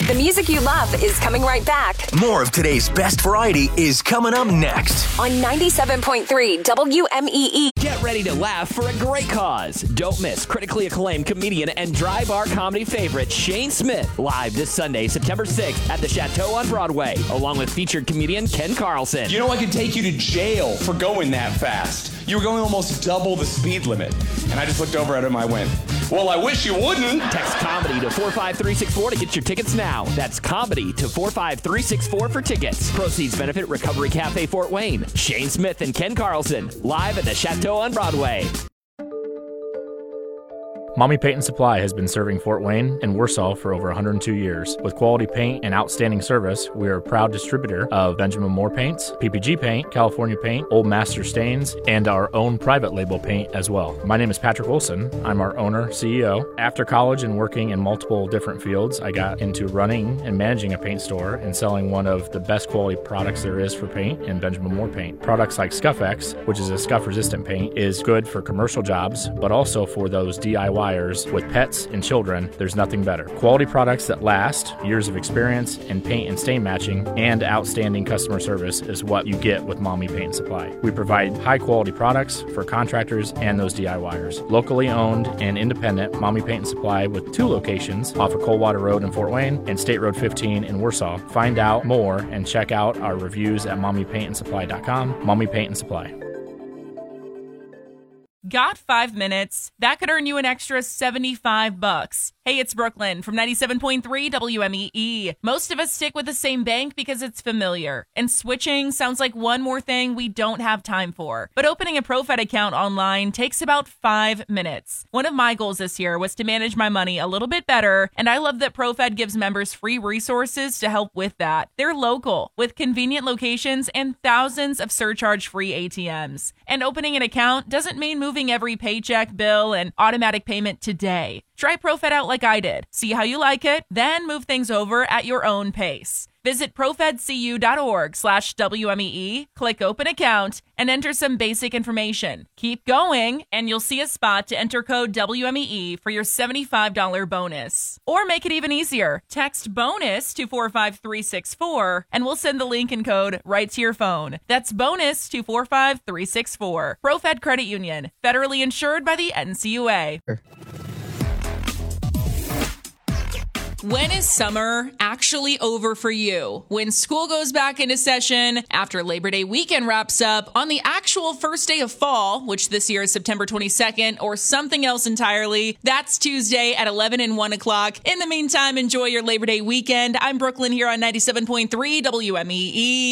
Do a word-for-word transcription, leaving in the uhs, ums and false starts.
The music you love is coming right back. More of today's best variety is coming up next on ninety-seven point three W M E E. Get ready to laugh for a great cause. Don't miss critically acclaimed comedian and dry bar comedy favorite Shane Smith live this Sunday, September sixth at the Chateau on Broadway, along with featured comedian Ken Carlson. You know I could take you to jail for going that fast. You were going almost double the speed limit. And I just looked over at him, I went, well, I wish you wouldn't. Text comedy to four five three six four to get your tickets now. That's comedy to four five three six four for tickets. Proceeds benefit Recovery Cafe Fort Wayne. Shane Smith and Ken Carlson live at the Chateau on Broadway. Mommy Paint and Supply has been serving Fort Wayne and Warsaw for over one hundred two years. With quality paint and outstanding service, we are a proud distributor of Benjamin Moore paints, P P G paint, California paint, Old Master stains, and our own private label paint as well. My name is Patrick Wilson. I'm our owner, C E O. After college and working in multiple different fields, I got into running and managing a paint store and selling one of the best quality products there is for paint in Benjamin Moore paint. Products like Scuff-X, which is a scuff-resistant paint, is good for commercial jobs, but also for those D I Y with pets and children. There's nothing better. Quality products that last, years of experience in paint and stain matching, and outstanding customer service is what you get with Mommy Paint and Supply. We provide high quality products for contractors and those D I Y ers. Locally owned and independent Mommy Paint and Supply with two locations off of Coldwater Road in Fort Wayne and State Road fifteen in Warsaw. Find out more and check out our reviews at mommy paint and supply dot com. Mommy Paint and Supply. Got five minutes? That could earn you an extra seventy-five bucks. Hey, it's Brooklyn from ninety-seven point three W M E E. Most of us stick with the same bank because it's familiar, and switching sounds like one more thing we don't have time for. But opening a ProFed account online takes about five minutes. One of my goals this year was to manage my money a little bit better, and I love that ProFed gives members free resources to help with that. They're local, with convenient locations and thousands of surcharge-free A T Ms. And opening an account doesn't mean moving every paycheck, bill, and automatic payment today. Try ProFed out like I did. See how you like it, then move things over at your own pace. Visit profedcu.org slash WMEE, click open account, and enter some basic information. Keep going, and you'll see a spot to enter code W M E E for your seventy-five dollars bonus. Or make it even easier. Text BONUS to four five three six four, and we'll send the link and code right to your phone. That's BONUS to four five three six four. ProFed Credit Union, federally insured by the N C U A. When is summer actually over for you? When school goes back into session, after Labor Day weekend wraps up, on the actual first day of fall, which this year is September twenty-second, or something else entirely, that's Tuesday at eleven and one o'clock. In the meantime, enjoy your Labor Day weekend. I'm Brooklyn here on ninety-seven point three W M E E.